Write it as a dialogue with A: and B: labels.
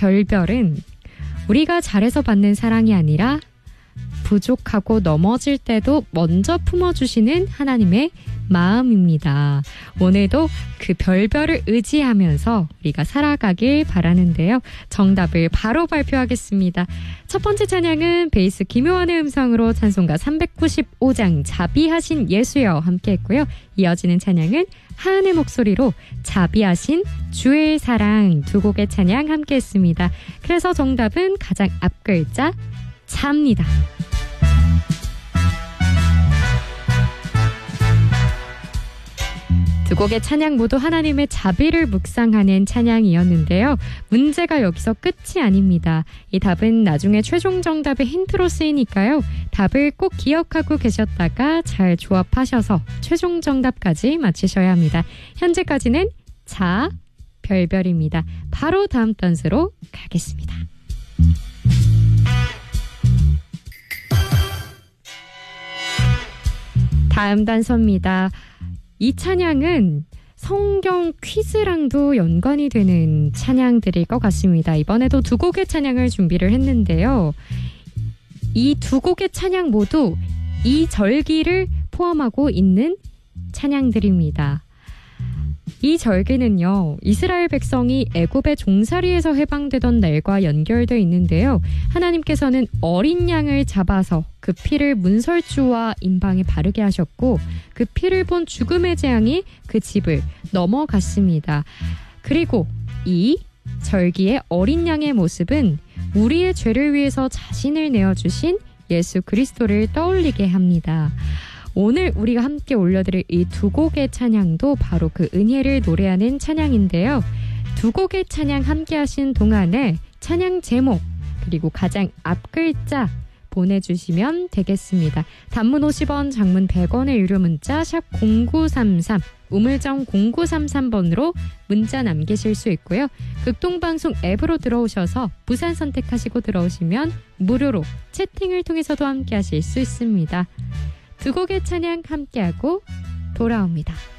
A: 별별은 우리가 잘해서 받는 사랑이 아니라 부족하고 넘어질 때도 먼저 품어주시는 하나님의 마음입니다. 오늘도 그 별별을 의지하면서 우리가 살아가길 바라는데요. 정답을 바로 발표하겠습니다. 첫 번째 찬양은 베이스 김효원의 음성으로 찬송가 395장 자비하신 예수여 함께 했고요. 이어지는 찬양은 하은의 목소리로 자비하신 주의 사랑 두 곡의 찬양 함께 했습니다. 그래서 정답은 가장 앞 글자 자입니다. 두 곡의 찬양 모두 하나님의 자비를 묵상하는 찬양이었는데요. 문제가 여기서 끝이 아닙니다. 이 답은 나중에 최종 정답의 힌트로 쓰이니까요. 답을 꼭 기억하고 계셨다가 잘 조합하셔서 최종 정답까지 맞히셔야 합니다. 현재까지는 자, 별별입니다. 바로 다음 단수로 가겠습니다. 다음 단서입니다. 이 찬양은 성경 퀴즈랑도 연관이 되는 찬양들일 것 같습니다. 이번에도 두 곡의 찬양을 준비를 했는데요. 이 두 곡의 찬양 모두 이 절기를 포함하고 있는 찬양들입니다. 이 절기는요, 이스라엘 백성이 애굽의 종살이에서 해방되던 날과 연결되어 있는데요. 하나님께서는 어린 양을 잡아서 그 피를 문설주와 임방에 바르게 하셨고 그 피를 본 죽음의 재앙이 그 집을 넘어갔습니다. 그리고 이 절기의 어린 양의 모습은 우리의 죄를 위해서 자신을 내어주신 예수 그리스도를 떠올리게 합니다. 오늘 우리가 함께 올려드릴 이 두 곡의 찬양도 바로 그 은혜를 노래하는 찬양인데요. 두 곡의 찬양 함께 하신 동안에 찬양 제목 그리고 가장 앞 글자 보내주시면 되겠습니다. 단문 50원, 장문 100원의 유료 문자 샵 0933 우물정 0933번으로 문자 남기실 수 있고요. 극동방송 앱으로 들어오셔서 부산 선택하시고 들어오시면 무료로 채팅을 통해서도 함께 하실 수 있습니다. 두 곡의 찬양 함께하고 돌아옵니다.